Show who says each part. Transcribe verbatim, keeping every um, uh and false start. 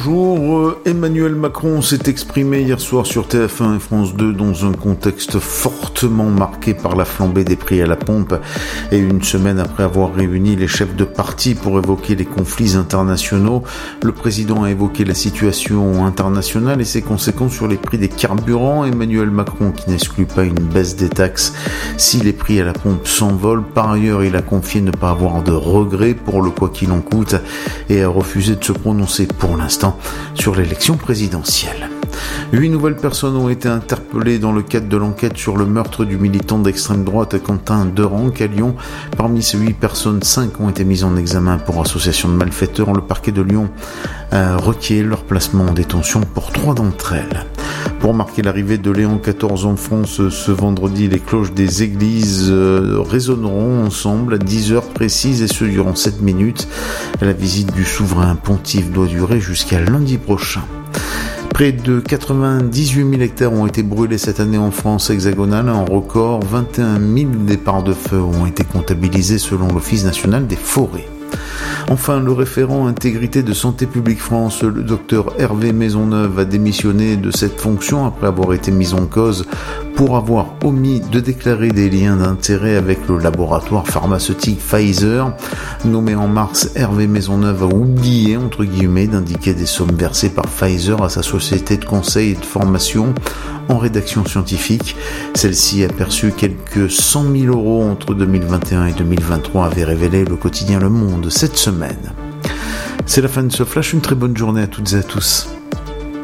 Speaker 1: Bonjour, Emmanuel Macron s'est exprimé hier soir sur T F un et France deux dans un contexte fortement marqué par la flambée des prix à la pompe et une semaine après avoir réuni les chefs de parti pour évoquer les conflits internationaux, le président a évoqué la situation internationale et ses conséquences sur les prix des carburants. Emmanuel Macron qui n'exclut pas une baisse des taxes si les prix à la pompe s'envolent. Par ailleurs, il a confié ne pas avoir de regrets pour le quoi qu'il en coûte et a refusé de se prononcer pour l'instant sur l'élection présidentielle. Huit nouvelles personnes ont été interpellées dans le cadre de l'enquête sur le meurtre du militant d'extrême droite Quentin Derenc à Lyon. Parmi ces huit personnes, cinq ont été mises en examen pour association de malfaiteurs. Le parquet de Lyon a requis leur placement en détention pour trois d'entre elles. Pour marquer l'arrivée de Léon quatorze en France ce vendredi, les cloches des églises résonneront ensemble à dix heures précises et ce durant sept minutes. La visite du souverain pontife doit durer jusqu'à lundi prochain. Près de quatre-vingt-dix-huit mille hectares ont été brûlés cette année en France hexagonale, un record. vingt et un mille départs de feu ont été comptabilisés selon l'Office national des forêts. Enfin, le référent intégrité de Santé publique France, le docteur Hervé Maisonneuve, a démissionné de cette fonction après avoir été mis en cause pour avoir omis de déclarer des liens d'intérêt avec le laboratoire pharmaceutique Pfizer. Nommé en mars, Hervé Maisonneuve a oublié, entre guillemets, d'indiquer des sommes versées par Pfizer à sa société de conseil et de formation en rédaction scientifique. Celle-ci a perçu quelques cent mille euros entre deux mille vingt et un et deux mille vingt-trois, avait révélé le quotidien Le Monde cette semaine. C'est la fin de ce flash, une très bonne journée à toutes et à tous.